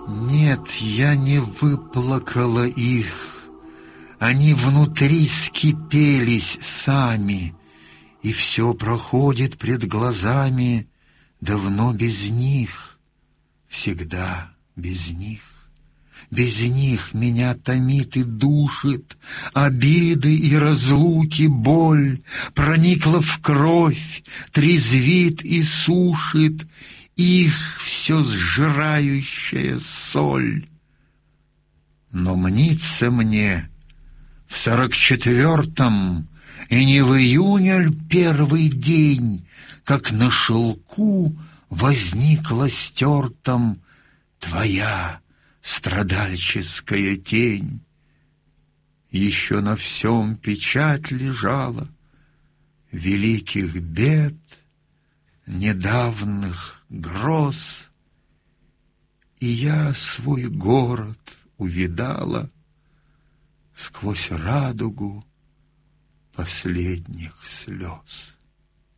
Нет, я не выплакала их, они внутри скипелись сами, и все проходит пред глазами давно без них, всегда без них. Без них меня томит и душит обиды и разлуки боль, проникла в кровь, трезвит и сушит их все сжирающая соль. Но мнится мне в 44-м, и не в июнь первый день, как на шелку возникла стертом твоя страдальческая тень. Еще на всем печать лежала великих бед, недавних гроз, и я свой город увидала сквозь радугу последних слез.